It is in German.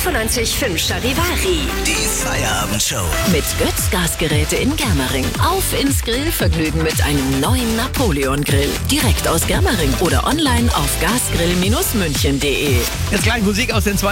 95.5 Charivari. Die Feierabendshow. Mit Götz Gasgeräte in Germering. Auf ins Grillvergnügen mit einem neuen Napoleon-Grill. Direkt aus Germering oder online auf gasgrill-münchen.de. Jetzt gleich Musik aus den